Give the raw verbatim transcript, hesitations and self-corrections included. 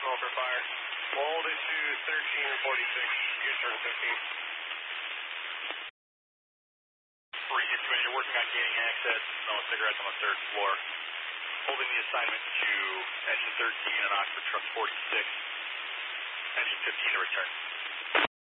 smoke or fire. We'll hold it to thirteen and forty-six. You turn fifteen. Regis, when you're working on gaining access, smell of cigarettes on the third floor. Holding the assignment to engine thirteen and Oxford truck forty-six. Engine fifteen to return.